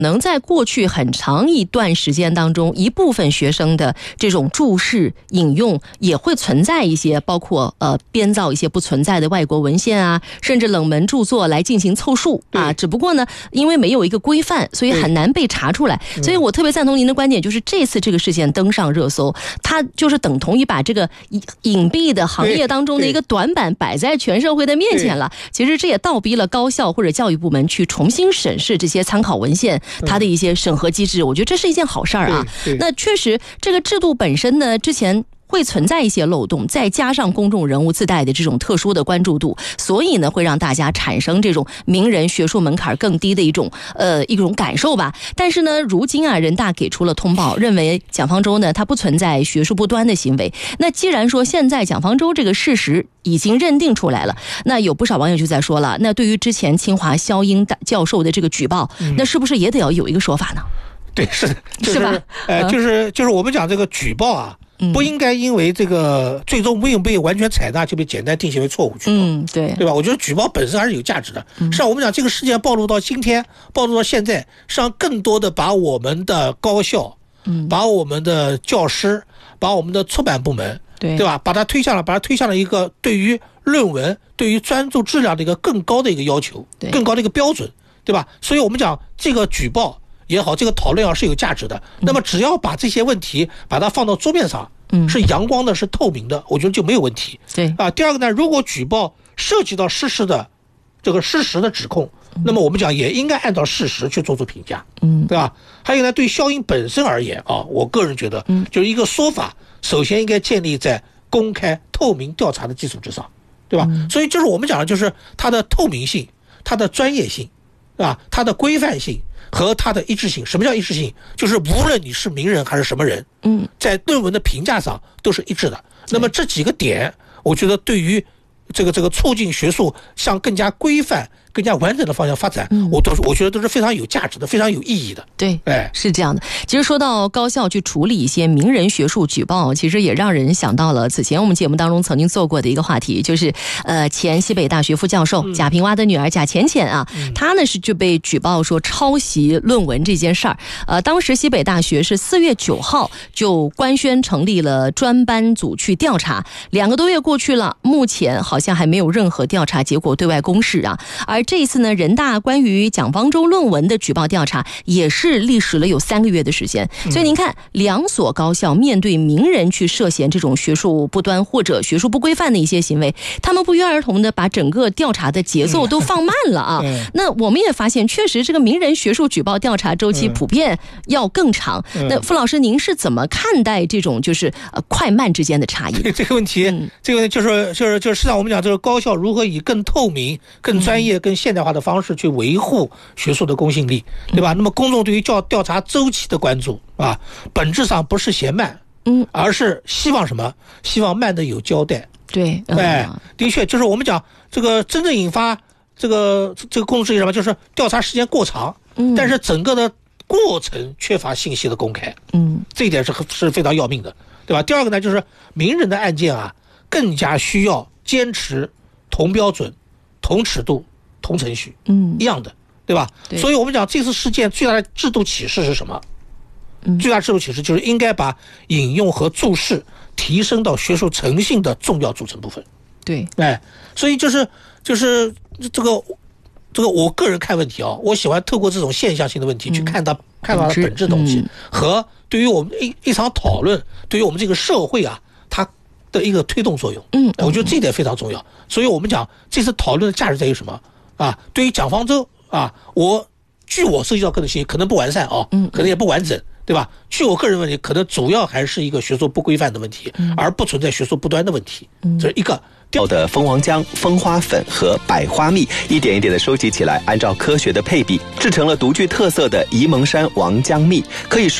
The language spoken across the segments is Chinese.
能在过去很长一段时间当中，一部分学生的这种注释引用也会存在一些，包括编造一些不存在的外国文献啊，甚至冷门著作来进行凑数啊。只不过呢，因为没有一个规范，所以很难被查出来。所以我特别赞同您的观点，就是这次这个事件登上热搜，它就是等同于把这个隐蔽的行业当中的一个短板摆在全社会的面前了。其实这也倒逼了高校或者教育部门去重新审视这些参考文献它的一些审核机制，我觉得这是一件好事儿啊。那确实这个制度本身呢，之前会存在一些漏洞，再加上公众人物自带的这种特殊的关注度，所以呢会让大家产生这种名人学术门槛更低的一种感受吧。但是呢，如今啊，人大给出了通报，认为蒋方舟呢他不存在学术不端的行为。那既然说现在蒋方舟这个事实已经认定出来了，那有不少网友就在说了，那对于之前清华肖英教授的这个举报，那是不是也得要有一个说法呢？ 对，是的， 是吧？ 就是我们讲这个举报啊，不应该因为这个最终没有被完全采纳就被简单定性为错误举报，对吧？我觉得举报本身还是有价值的。实际上我们讲这个事件暴露到今天，暴露到现在，实际上更多的把我们的高校，把我们的教师，把我们的出版部门，对吧？把它推向了一个对于论文、对于专注质量的一个更高的一个要求，更高的一个标准，对吧？所以我们讲这个举报也好，这个讨论是有价值的。那么只要把这些问题把它放到桌面上，是阳光的，是透明的，我觉得就没有问题。 对啊， 第二个呢，如果举报涉及到事实的指控，那么我们讲也应该按照事实去做出评价，对吧？还有呢，对肖英本身而言啊，我个人觉得，就是一个说法，首先应该建立在公开透明调查的基础之上，对吧？所以就是我们讲的就是它的透明性、它的专业性，对吧？它的规范性和它的一致性。什么叫一致性？就是无论你是名人还是什么人，在论文的评价上都是一致的。那么这几个点，我觉得对于这个促进学术向更加规范、更加完整的方向发展，我觉得都是非常有价值的，非常有意义的。 对，是这样的。其实说到高校去处理一些名人学术举报，其实也让人想到了此前我们节目当中曾经做过的一个话题，就是前西北大学副教授贾平凹的女儿贾浅浅啊，她呢就被举报说抄袭论文这件事儿。当时西北大学是4月9号就官宣成立了专班组去调查，2个多月过去了，目前好像还没有任何调查结果对外公示啊。而这一次呢，人大关于蒋方舟论文的举报调查也是历时了有3个月的时间。所以您看，2所高校面对名人去涉嫌这种学术不端或者学术不规范的一些行为，他们不约而同的把整个调查的节奏都放慢了啊。那我们也发现，确实这个名人学术举报调查周期普遍要更长。那傅老师，您是怎么看待这种就是快慢之间的差异？ 这个问题，就是实际上我们讲这个高校如何以更透明、更专业、更现代化的方式去维护学术的公信力，对吧？那么公众对于调查周期的关注啊，本质上不是嫌慢，而是希望什么？希望慢的有交代。 对， 的确，就是我们讲这个真正引发这个公众质疑什么？就是调查时间过长，但是整个的过程缺乏信息的公开，这一点是非常要命的，对吧？第二个呢，就是名人的案件啊，更加需要坚持同标准、同尺度、同程序，一样的，对吧？所以我们讲这次事件最大的制度启示是什么？最大制度启示就是应该把引用和注释提升到学术诚信的重要组成部分。 对， 所以就是这个我个人看问题啊，我喜欢透过这种现象性的问题去看到本质的东西，和对于我们一场讨论，对于我们这个社会啊，它的一个推动作用。我觉得这一点非常重要。所以我们讲这次讨论的价值在于什么啊？对于蒋方舟啊，据我收集到个人信息，可能不完善啊，可能也不完整，对吧？据我个人问题，可能主要还是一个学术不规范的问题，而不存在学术不端的问题。这是一个。 的蜂王浆、蜂花粉和百花蜜一点一点的收集起来，按照科学的配比制成了独具特色的沂蒙山王浆蜜。可以说啊，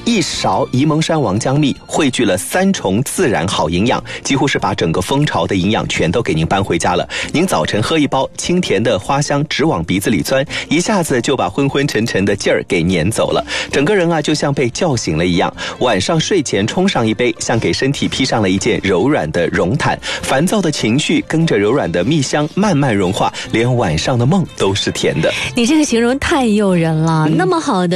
1勺沂蒙山王姜蜜汇聚了3重自然好营养，几乎是把整个蜂巢的营养全都给您搬回家了。您早晨喝一包，清甜的花香直往鼻子里钻，一下子就把昏昏沉沉的劲儿给撵走了，整个人啊就像被叫醒了一样。晚上睡前冲上一杯，像给身体披上了一件柔软的绒毯，烦躁的情绪跟着柔软的蜜香慢慢融化，连晚上的梦都是甜的。 你这个形容太诱人了，那么好的